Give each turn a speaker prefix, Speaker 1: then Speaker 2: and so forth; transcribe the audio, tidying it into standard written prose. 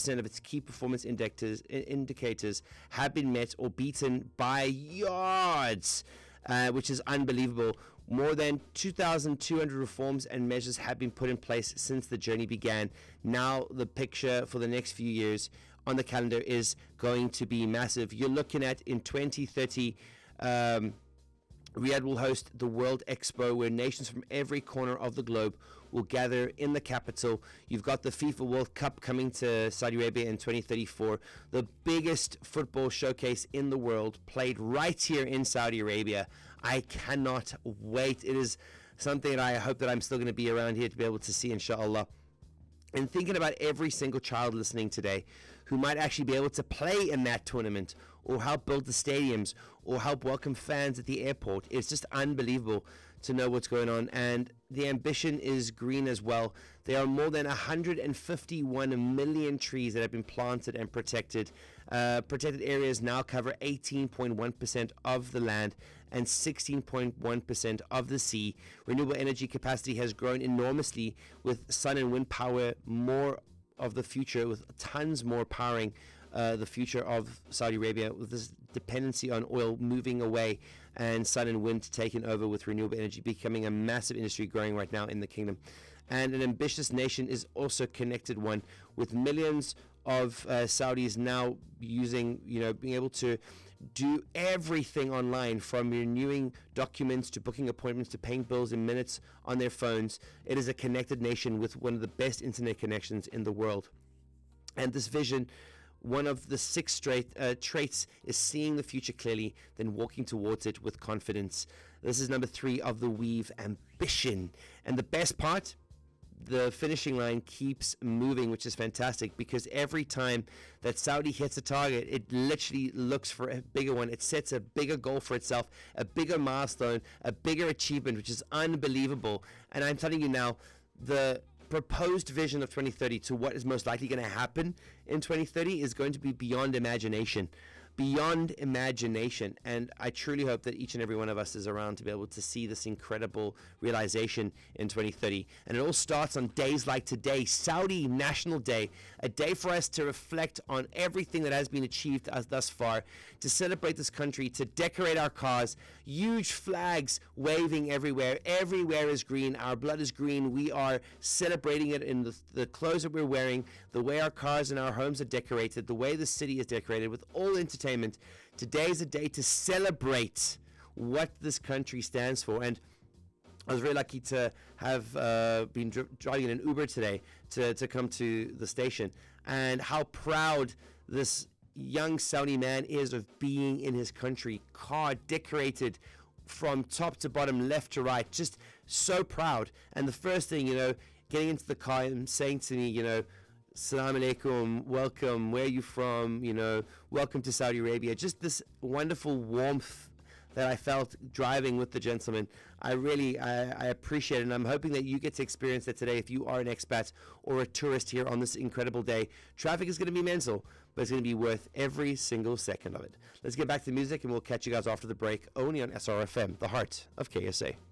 Speaker 1: 100% of its key performance indicators have been met or beaten by yards, which is unbelievable. More than 2,200 reforms and measures have been put in place since the journey began. Now the picture for the next few years on the calendar is going to be massive. You're looking at, in 2030, Riyadh will host the World Expo, where nations from every corner of the globe will gather in the capital. You've got the FIFA World Cup coming to Saudi Arabia in 2034, the biggest football showcase in the world, played right here in Saudi Arabia. I cannot wait. It is something that I hope that I'm still going to be around here to be able to see, inshallah. And thinking about every single child listening today who might actually be able to play in that tournament, or help build the stadiums, or help welcome fans at the airport. It's just unbelievable to know what's going on, and the ambition is green as well. There are more than 151 million trees that have been planted and protected. Protected areas now cover 18.1% of the land and 16.1% of the sea. Renewable energy capacity has grown enormously, with sun and wind power more of the future, with tons more powering the future of Saudi Arabia, with this dependency on oil moving away and sun and wind taking over, with renewable energy becoming a massive industry growing right now in the kingdom. And an ambitious nation is also connected one, with millions of Saudis now using, being able to do everything online, from renewing documents to booking appointments to paying bills in minutes on their phones. It is a connected nation with one of the best internet connections in the world. And this vision, one of the 6 traits, is seeing the future clearly, then walking towards it with confidence. This is number 3 of the weave: ambition. And the best part, the finishing line keeps moving, which is fantastic, because every time that Saudi hits a target, it literally looks for a bigger one. It sets a bigger goal for itself, a bigger milestone, a bigger achievement, which is unbelievable. And I'm telling you now, the proposed vision of 2030 to what is most likely going to happen in 2030 is going to be beyond imagination. And I truly hope that each and every one of us is around to be able to see this incredible realization in 2030. And it all starts on days like today, Saudi National Day, a day for us to reflect on everything that has been achieved thus far, to celebrate this country, to decorate our cars, huge flags waving everywhere. Everywhere is green. Our blood is green. We are celebrating it in the clothes that we're wearing, the way our cars and our homes are decorated, the way the city is decorated, with all entertainment. Today is a day to celebrate what this country stands for. And I was very lucky to have been driving in an Uber today to come to the station, and how proud this young Saudi man is of being in his country. Car decorated from top to bottom, left to right, just so proud. And the first thing, getting into the car and saying to me, Assalamu alaikum, welcome, where are you from, welcome to Saudi Arabia. Just this wonderful warmth that I felt driving with the gentleman. I appreciate it, and I'm hoping that you get to experience that today if you are an expat or a tourist here on this incredible day. Traffic is going to be mental, but it's going to be worth every single second of it. Let's get back to the music, and we'll catch you guys after the break, only on SRFM, the heart of KSA.